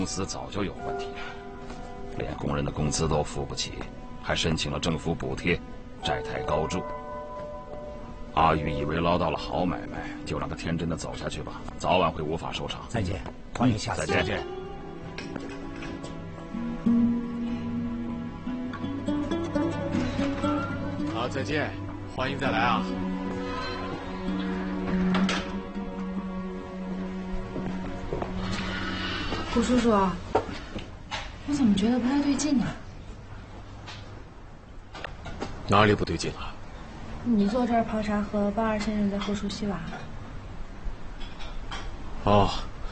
公司早就有问题，连工人的工资都付不起，还申请了政府补贴，债台高筑。阿玉以为捞到了好买卖，就让他天真的走下去吧，早晚会无法收场。 再见，欢迎下次。 再见。 好，再见，欢迎再来啊！ 胡叔叔，我怎么觉得不太对劲呢？ 哪里不对劲啊？ 你坐这儿泡茶，和巴尔先生在喝熟悉吧？ 哦，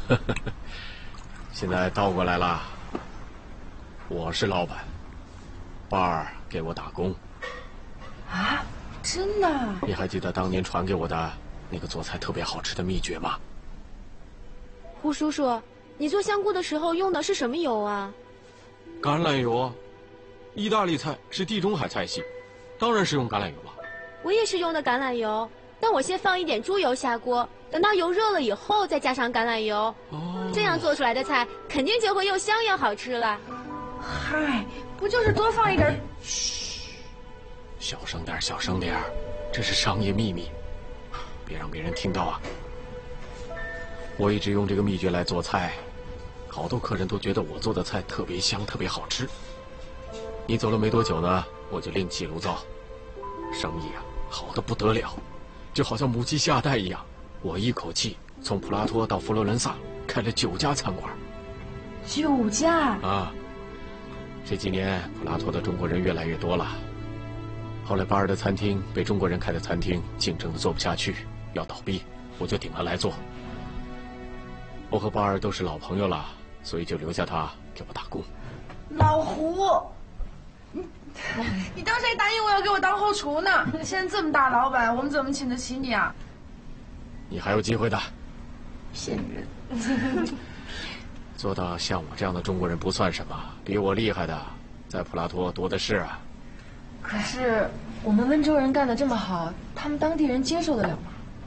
现在倒过来了，我是老板，巴尔给我打工。 啊，真的？ 你还记得当年传给我的那个做菜特别好吃的秘诀吗？ 胡叔叔，你做香菇的时候用的是什么油啊？ 橄榄油啊，意大利菜是地中海菜系，当然是用橄榄油了。 我也是用的橄榄油，但我先放一点猪油下锅，等到油热了以后再加上橄榄油，这样做出来的菜肯定就会又香又好吃了。 嗨，不就是多放一点？ 嘘，小声点，小声点，这是商业秘密，别让别人听到啊。我一直用这个秘诀来做菜，好多客人都觉得我做的菜特别香，特别好吃。你走了没多久呢，我就另起炉灶，生意啊好得不得了，就好像母鸡下蛋一样。我一口气从普拉托到佛罗伦萨开了9家餐馆。 9家啊！这几年普拉托的中国人越来越多了，后来巴尔的餐厅被中国人开的餐厅竞争的做不下去，要倒闭，我就顶了来做。我和巴尔都是老朋友了，所以就留下他给我打工。 老胡，你当时还答应我要给我当后厨呢，现在这么大老板，我们怎么请得起你啊？ 你还有机会的。 骗人！ 做到像我这样的中国人不算什么，比我厉害的在普拉托多的是啊。 可是我们温州人干得这么好，他们当地人接受得了吗？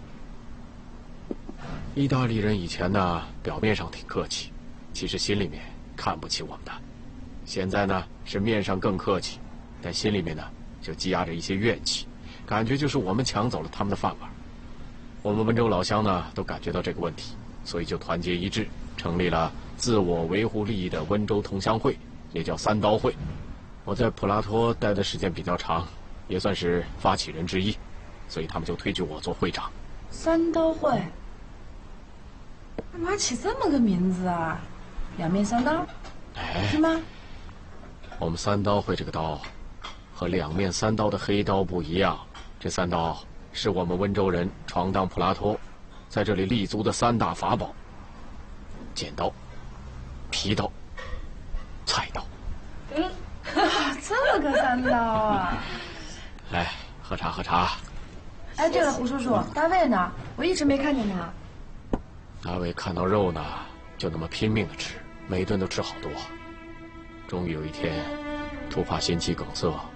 意大利人以前呢，表面上挺客气，其实心里面看不起我们的。现在呢，是面上更客气，但心里面呢，就积压着一些怨气，感觉就是我们抢走了他们的饭碗。我们温州老乡呢，都感觉到这个问题，所以就团结一致，成立了自我维护利益的温州同乡会，也叫三刀会。我在普拉托待的时间比较长，也算是发起人之一，所以他们就推举我做会长。 三刀会。干嘛起这么个名字啊？两面三刀，是吗？ 我们三刀会这个刀，和两面三刀的黑刀不一样。这三刀是我们温州人闯荡普拉托，在这里立足的3大法宝：剪刀、皮刀、菜刀。 这么个三刀啊！ 来，喝茶喝茶。 哎，对了，胡叔叔，大卫呢？我一直没看见他。 大卫看到肉呢，就那么拼命的吃，每顿都吃好多。终于有一天，突发心肌梗塞，